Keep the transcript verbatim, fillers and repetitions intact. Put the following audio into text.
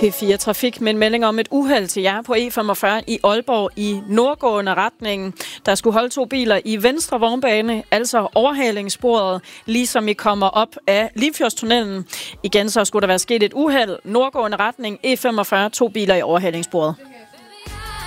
P fire Trafik med en melding om et uheld til jer på E femogfyrre i Aalborg i nordgående retning. Der skulle holde to biler i venstre vognbane, altså overhalingssporet, ligesom I kommer op af Limfjordstunnelen. Igen så skulle der være sket et uheld, nordgående retning, E femogfyrre, to biler i overhalingssporet.